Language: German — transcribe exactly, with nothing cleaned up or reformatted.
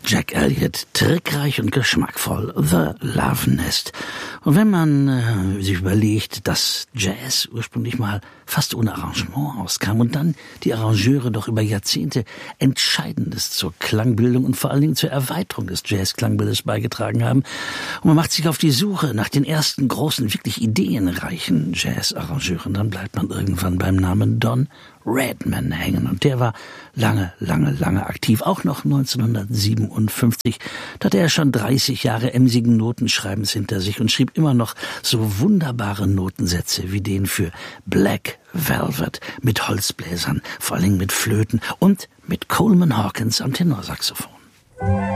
Jack Elliott, trickreich und geschmackvoll, The Love Nest. Und wenn man äh, sich überlegt, dass Jazz ursprünglich mal fast ohne Arrangement auskam und dann die Arrangeure doch über Jahrzehnte Entscheidendes zur Klangbildung und vor allen Dingen zur Erweiterung des Jazz-Klangbildes beigetragen haben, und man macht sich auf die Suche nach den ersten großen, wirklich ideenreichen Jazz-Arrangeuren, dann bleibt man irgendwann beim Namen Don Redman hängen. Und der war lange, lange, lange aktiv. Auch noch neunzehnhundertsiebenundfünfzig. Da hatte er schon dreißig Jahre emsigen Notenschreibens hinter sich und schrieb immer noch so wunderbare Notensätze wie den für Black Velvet mit Holzbläsern, vor allem mit Flöten und mit Coleman Hawkins am Tenorsaxophon.